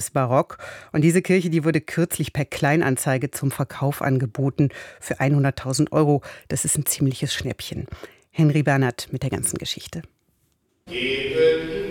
ganz barock. Und diese Kirche, die wurde kürzlich per Kleinanzeige zum Verkauf angeboten für 100.000 Euro. Das ist ein ziemliches Schnäppchen. Henry Bernhard mit der ganzen Geschichte. Geben